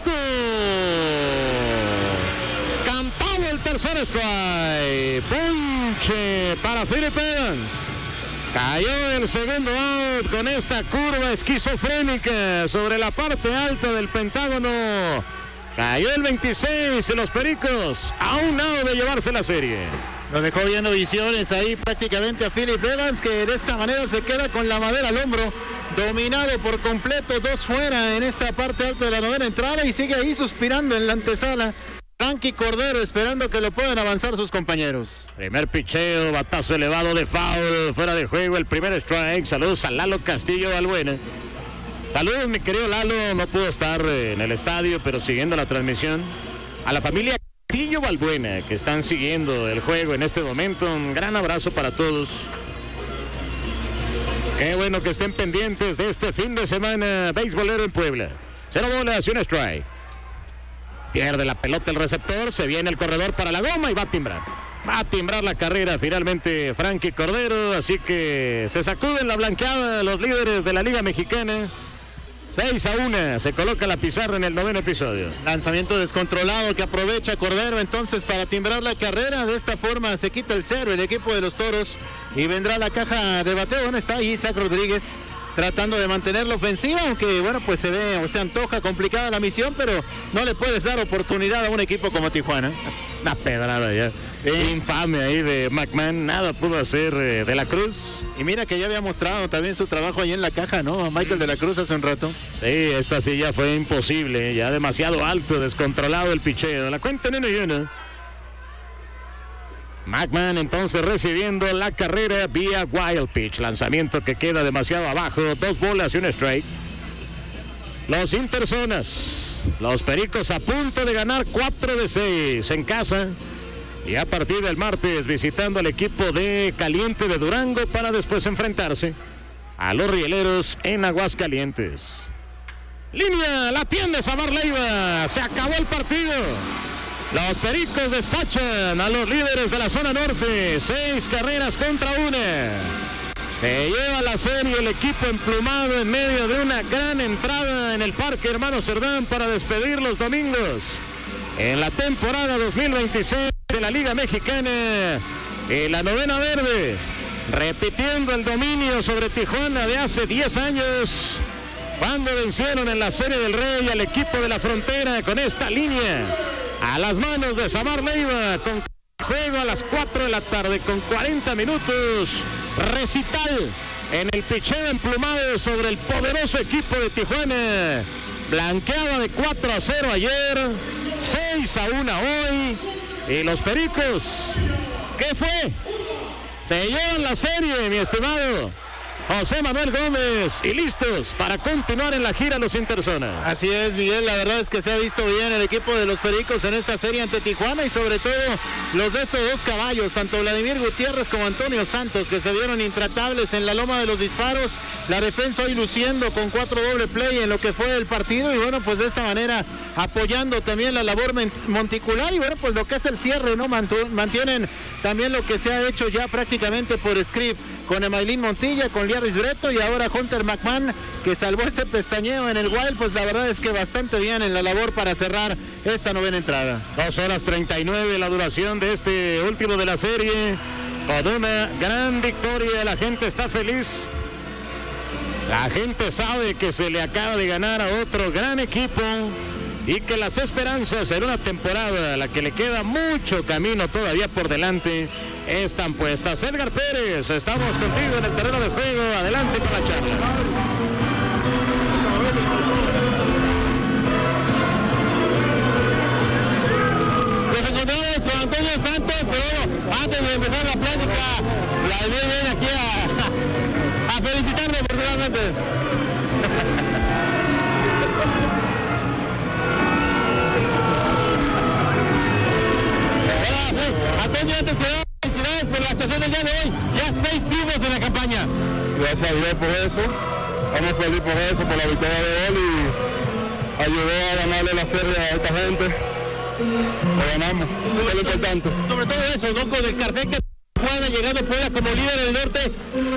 ¡Listo! Cantado el tercer strike. Ponche para Philip Evans. Cayó el segundo out con esta curva esquizofrénica sobre la parte alta del pentágono. Cayó el 26 y los Pericos a un lado de llevarse la serie. Lo dejó viendo visiones ahí prácticamente a Philip Evans, que de esta manera se queda con la madera al hombro, dominado por completo, 2 fuera en esta parte alta de la novena entrada, y sigue ahí suspirando en la antesala Frankie Cordero, esperando que lo puedan avanzar sus compañeros. Primer picheo, batazo elevado de foul, fuera de juego, el primer strike. Saludos a Lalo Castillo Balbuena. Saludos, mi querido Lalo, no pudo estar en el estadio, pero siguiendo la transmisión. A la familia Castillo Balbuena, que están siguiendo el juego en este momento. Un gran abrazo para todos. Qué bueno que estén pendientes de este fin de semana beisbolero en Puebla. 0 bolas y 1 strike. Pierde la pelota el receptor, se viene el corredor para la goma y va a timbrar. Va a timbrar la carrera finalmente Frankie Cordero, así que se sacuden la blanqueada los líderes de la Liga Mexicana. 6-1, se coloca la pizarra en el 9º episodio. Lanzamiento descontrolado que aprovecha Cordero entonces para timbrar la carrera. De esta forma se quita el 0 el equipo de los Toros y vendrá la caja de bateo. ¿Dónde está ahí Isaac Rodríguez? Tratando de mantener la ofensiva, aunque bueno, pues se ve o se antoja complicada la misión, pero no le puedes dar oportunidad a un equipo como Tijuana. Una pedrada ya. Infame ahí de McMahon, nada pudo hacer de la Cruz. Y mira que ya había mostrado también su trabajo ahí en la caja, ¿no? Michael de la Cruz hace un rato. Sí, esta sí ya fue imposible, ya demasiado alto, descontrolado el picheo. La cuenta en 1-1. McMahon entonces recibiendo la carrera vía wild pitch. Lanzamiento que queda demasiado abajo. 2 bolas y 1 strike. Los Interzonas. Los Pericos a punto de ganar 4 de 6 en casa. Y a partir del martes visitando al equipo de Caliente de Durango para después enfrentarse a los Rieleros en Aguascalientes. Línea, la tiende Samar Leiva. Se acabó el partido. Los Pericos despachan a los líderes de la zona norte. 6 carreras contra 1. Se lleva la serie el equipo emplumado en medio de una gran entrada en el Parque Hermano Cerdán para despedir los domingos en la temporada 2026 de la Liga Mexicana. Y la novena verde repitiendo el dominio sobre Tijuana de hace 10 años, cuando vencieron en la Serie del Rey al equipo de la Frontera con esta línea a las manos de Samar Leiva, con juego a las 4 de la tarde con 40 minutos. Recital en el picheo emplumado sobre el poderoso equipo de Tijuana. Blanqueaba de 4-0 ayer, 6-1 hoy. Y los Pericos, ¿qué fue? Se llevan la serie, mi estimado José Manuel Gómez, y listos para continuar en la gira los Interzonas. Así es, Miguel, la verdad es que se ha visto bien el equipo de los Pericos en esta serie ante Tijuana, y sobre todo los de estos 2 caballos, tanto Vladimir Gutiérrez como Antonio Santos, que se vieron intratables en la loma de los disparos. La defensa hoy luciendo con 4 doble play en lo que fue el partido, y bueno, pues de esta manera apoyando también la labor monticular, y bueno, pues lo que es el cierre, ¿no? Mantienen también lo que se ha hecho ya prácticamente por script, con Emailín Montilla, con Liaris Breto y ahora Hunter McMahon, que salvó ese pestañeo en el wild. Pues la verdad es que bastante bien en la labor para cerrar esta novena entrada. 2:39 la duración de este último de la serie, con una gran victoria. La gente está feliz. La gente sabe que se le acaba de ganar a otro gran equipo y que las esperanzas en una temporada a la que le queda mucho camino todavía por delante están puestas. Edgar Pérez, estamos contigo en el terreno de juego. Adelante con la charla. Nos encontramos con Antonio Santos, pero antes de empezar la plática, la viene aquí a felicitarlo personalmente. Antonio, antes que nada, felicidades por la actuación del día de hoy. Ya 6 vivos en la campaña. Gracias a Dios por eso. Estamos felices por eso, por la victoria de él, y ayudó a ganarle la serie a esta gente. Lo ganamos, eso es lo importante. Sobre todo eso, ¿no? Con el café que Tijuana llegando fuera como líder del norte.